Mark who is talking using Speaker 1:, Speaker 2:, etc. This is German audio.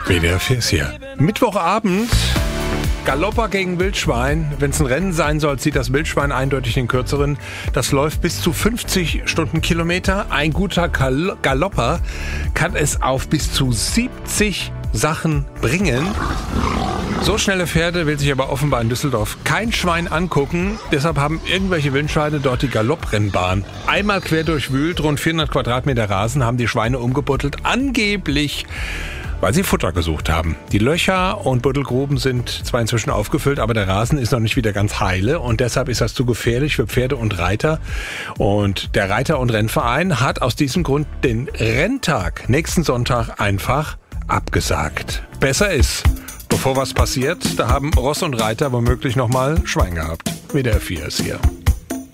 Speaker 1: WDR 4 ist hier. Mittwochabend, Galopper gegen Wildschwein. Wenn es ein Rennen sein soll, zieht das Wildschwein eindeutig den kürzeren. Das läuft bis zu 50 Stundenkilometer. Ein guter Galopper kann es auf bis zu 70 Sachen bringen. So schnelle Pferde will sich aber offenbar in Düsseldorf kein Schwein angucken. Deshalb haben irgendwelche Wildschweine dort die Galopprennbahn einmal quer durchwühlt. Rund 400 Quadratmeter Rasen haben die Schweine umgebuddelt. Angeblich, weil sie Futter gesucht haben. Die Löcher und Buddelgruben sind zwar inzwischen aufgefüllt, aber der Rasen ist noch nicht wieder ganz heile und deshalb ist das zu gefährlich für Pferde und Reiter. Und der Reiter- und Rennverein hat aus diesem Grund den Renntag nächsten Sonntag einfach abgesagt. Besser ist, bevor was passiert, da haben Ross und Reiter womöglich nochmal Schwein gehabt. WDR 4 ist hier.